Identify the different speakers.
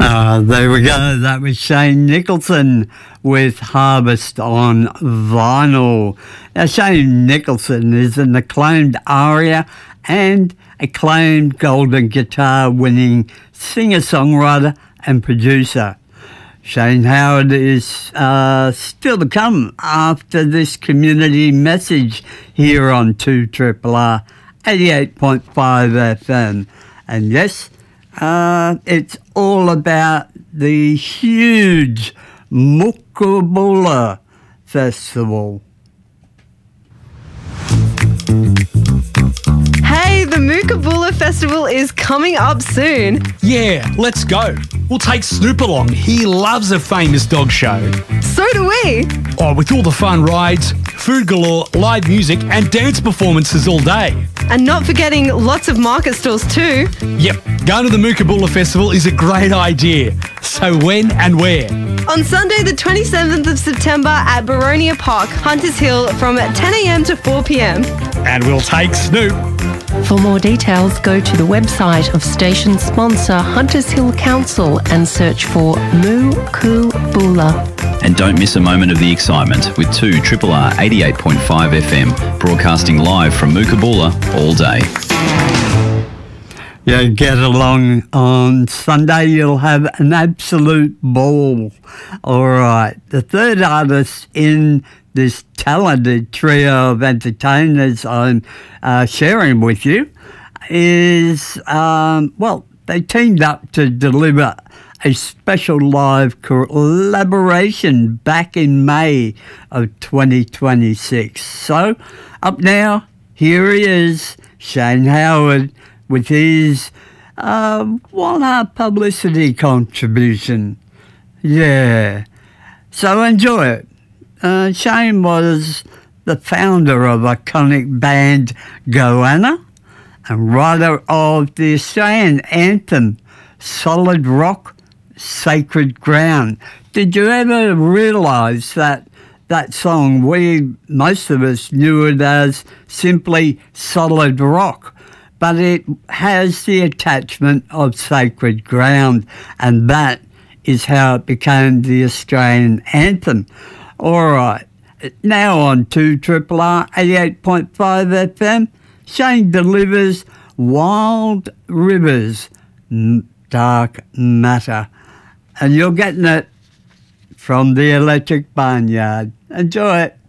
Speaker 1: There we go. That was Shane Nicholson with Harvest on Vinyl. Now, Shane Nicholson is an acclaimed aria and acclaimed Golden Guitar winning singer-songwriter and producer. Shane Howard is still to come after this community message here on 2RRR 88.5 FM. And yes, it's all about the huge Mookabulla Festival.
Speaker 2: Hey, the Mookabulla Festival is coming up soon.
Speaker 3: Yeah, let's go. We'll take Snoop along. He loves a famous dog show.
Speaker 2: So do we.
Speaker 3: Oh, with all the fun rides, food galore, live music and dance performances all day.
Speaker 2: And not forgetting lots of market stalls too.
Speaker 3: Yep, going to the Mookabulla Festival is a great idea. So when and where?
Speaker 2: On Sunday the 27th of September at Baronia Park, Hunters Hill from 10 a.m. to 4 p.m.
Speaker 3: And we'll take Snoop.
Speaker 4: For more details, go to the website of station sponsor Hunters Hill Council and search for Mookabulla.
Speaker 5: And don't miss a moment of the excitement with 2RRR 88.5 FM, broadcasting live from Mookabulla all day.
Speaker 1: Yeah, get along on Sunday. You'll have an absolute ball. All right. The third artist in this talented trio of entertainers I'm sharing with you is, they teamed up to deliver a special live collaboration back in May of 2026. So, up now, here he is, Shane Howard, with his one-hour publicity contribution. Yeah. So enjoy it. Shane was the founder of iconic band Goanna and writer of the Australian anthem Solid Rock, Sacred Ground. Did you ever realise that song, most of us knew it as simply Solid Rock, but it has the attachment of Sacred Ground, and that is how it became the Australian anthem. All right, now on 2RRR 88.5 FM, Shane delivers Wild Rivers, Dark Matter. And you're getting it from the Electric Barnyard. Enjoy it.